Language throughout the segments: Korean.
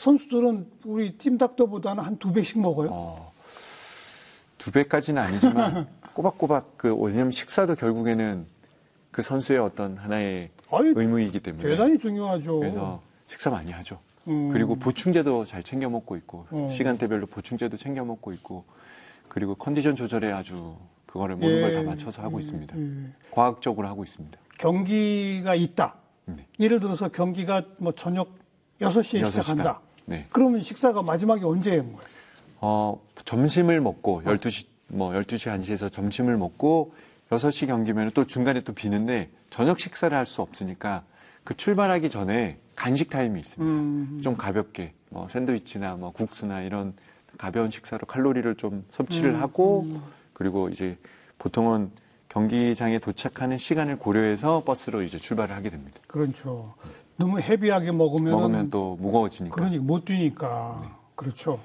선수들은 우리 팀 닥터보다는 한 2배씩 먹어요? 2배까지는 아니지만 꼬박꼬박 왜냐면 식사도 결국에는 그 선수의 어떤 하나의 의무이기 때문에 대단히 중요하죠. 그래서 식사 많이 하죠. 그리고 보충제도 잘 챙겨 먹고 있고 시간대별로 보충제도 챙겨 먹고 있고 그리고 컨디션 조절에 아주 그거를 모든 걸 다 맞춰서 하고 있습니다. 과학적으로 하고 있습니다. 경기가 있다. 네. 예를 들어서 경기가 뭐 저녁 6시에 6시다. 시작한다. 네. 그러면 식사가 마지막에 언제 하는 거예요? 점심을 먹고 12시 1시에서 점심을 먹고 6시 경기면 또 중간에 또 비는데 저녁 식사를 할 수 없으니까 그 출발하기 전에 간식 타임이 있습니다. 좀 가볍게 샌드위치나 국수나 이런 가벼운 식사로 칼로리를 좀 섭취를 하고 그리고 이제 보통은 경기장에 도착하는 시간을 고려해서 버스로 이제 출발을 하게 됩니다. 그렇죠. 너무 헤비하게 먹으면 또 무거워지니까. 그러니까 못 뛰니까. 네. 그렇죠.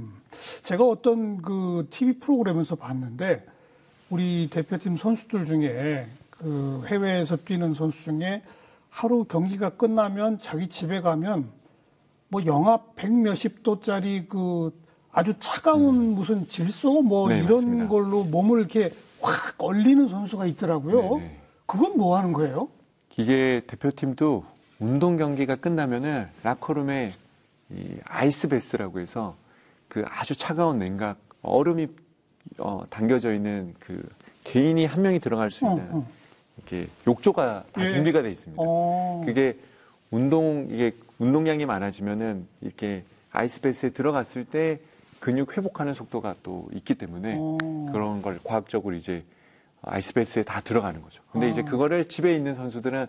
제가 어떤 그 TV 프로그램에서 봤는데 우리 대표팀 선수들 중에 그 해외에서 뛰는 선수 중에 하루 경기가 끝나면 자기 집에 가면 뭐 영하 100몇십 도짜리 그 아주 차가운 무슨 질소 네, 이런 맞습니다. 걸로 몸을 이렇게 확 얼리는 선수가 있더라고요. 네네. 그건 뭐 하는 거예요? 이게 대표팀도 운동 경기가 끝나면은 라커룸에 이 아이스베스라고 해서 그 아주 차가운 냉각 얼음이 담겨져 있는 그 개인이 한 명이 들어갈 수 있는 이렇게 욕조가 다 준비가 돼 있습니다. 그게 이게 운동량이 많아지면은 이렇게 아이스베스에 들어갔을 때 근육 회복하는 속도가 또 있기 때문에 그런 걸 과학적으로 이제 아이스베스에 다 들어가는 거죠. 근데 이제 그거를 집에 있는 선수들은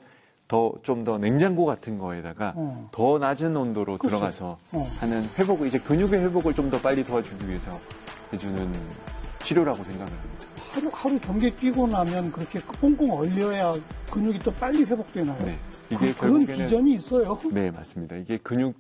좀 더 냉장고 같은 거에다가 더 낮은 온도로 글쎄. 들어가서 하는 이제 근육의 회복을 좀 더 빨리 도와주기 위해서 해주는 치료라고 생각을 합니다. 하루 경기 뛰고 나면 그렇게 꽁꽁 얼려야 근육이 또 빨리 회복되나요? 네. 이게 그런 기전이 있어요? 네, 맞습니다. 이게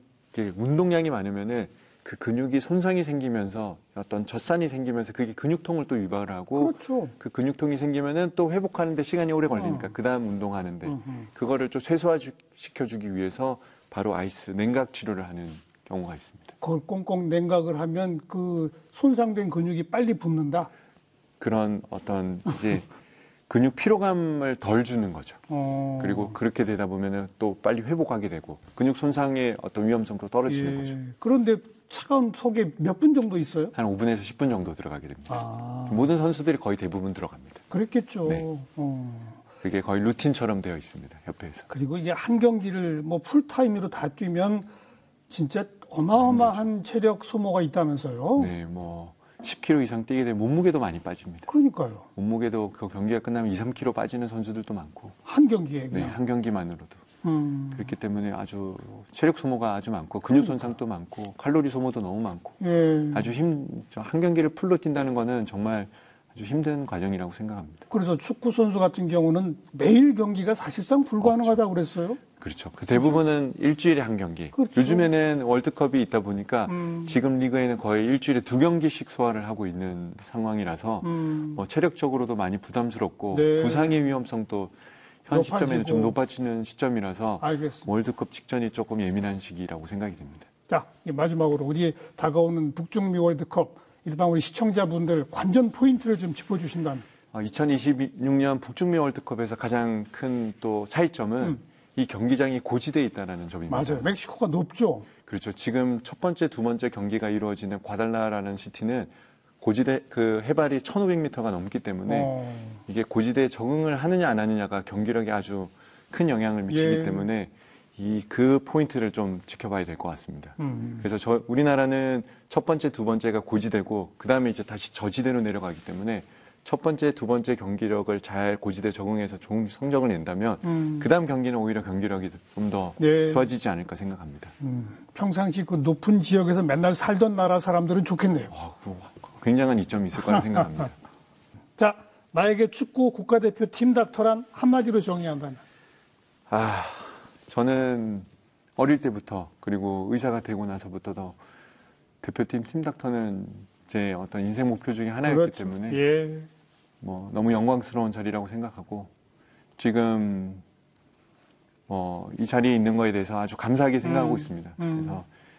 운동량이 많으면은 그 근육이 손상이 생기면서 어떤 젖산이 생기면서 그게 근육통을 또 유발을 하고 그렇죠. 그 근육통이 생기면은 또 회복하는데 시간이 오래 걸리니까 그 다음 운동하는데 그거를 좀 최소화시켜주기 위해서 바로 냉각 치료를 하는 경우가 있습니다. 그걸 꽁꽁 냉각을 하면 그 손상된 근육이 빨리 붙는다? 그런 어떤 이제 근육 피로감을 덜 주는 거죠. 그리고 그렇게 되다 보면은 또 빨리 회복하게 되고 근육 손상의 어떤 위험성도 떨어지는 거죠. 그런데 차가운 속에 몇 분 정도 있어요? 한 5분에서 10분 정도 들어가게 됩니다. 모든 선수들이 거의 대부분 들어갑니다. 그랬겠죠. 네. 그게 거의 루틴처럼 되어 있습니다. 협회에서. 그리고 이게 한 경기를 풀타임으로 다 뛰면 진짜 어마어마한 체력 소모가 있다면서요? 네, 10kg 이상 뛰게 되면 몸무게도 많이 빠집니다. 그러니까요. 몸무게도 그 경기가 끝나면 2, 3kg 빠지는 선수들도 많고. 한 경기에 그냥? 네, 한 경기만으로도. 그렇기 때문에 아주 체력 소모가 아주 많고 근육 손상도 많고 칼로리 소모도 너무 많고 아주 한 경기를 풀로 뛴다는 거는 정말 아주 힘든 과정이라고 생각합니다. 그래서 축구 선수 같은 경우는 매일 경기가 사실상 불가능하다고 그랬어요? 그렇죠. 대부분은 일주일에 한 경기. 그렇죠. 요즘에는 월드컵이 있다 보니까 지금 리그에는 거의 일주일에 2경기씩 소화를 하고 있는 상황이라서 체력적으로도 많이 부담스럽고 네. 부상의 위험성도 현 시점에는 좀 높아지는 시점이라서 알겠습니다. 월드컵 직전이 조금 예민한 시기라고 생각이 됩니다. 자, 마지막으로 우리 다가오는 북중미 월드컵 일반 우리 시청자분들 관전 포인트를 좀 짚어주신다면. 2026년 북중미 월드컵에서 가장 큰 또 차이점은 이 경기장이 고지대에 있다는 점입니다. 맞아요. 멕시코가 높죠. 그렇죠. 지금 첫 번째, 두 번째 경기가 이루어지는 과달라라는 시티는 고지대 해발이 1,500m가 넘기 때문에 이게 고지대에 적응을 하느냐 안 하느냐가 경기력에 아주 큰 영향을 미치기 때문에 그 포인트를 좀 지켜봐야 될 것 같습니다. 그래서 우리나라는 첫 번째, 두 번째가 고지대고 그 다음에 이제 다시 저지대로 내려가기 때문에 첫 번째, 두 번째 경기력을 잘 고지대 적응해서 좋은 성적을 낸다면 그 다음 경기는 오히려 경기력이 좀 더 좋아지지 않을까 생각합니다. 평상시 그 높은 지역에서 맨날 살던 나라 사람들은 좋겠네요. 굉장한 이점이 있을 거라 생각합니다. 자, 나에게 축구 국가대표 팀 닥터란 한마디로 정의한다면? 저는 어릴 때부터 그리고 의사가 되고 나서부터도 대표팀 팀 닥터는 제 어떤 인생 목표 중에 하나였기 그렇죠. 때문에 너무 영광스러운 자리라고 생각하고 지금 이 자리에 있는 거에 대해서 아주 감사하게 생각하고 있습니다. 그래서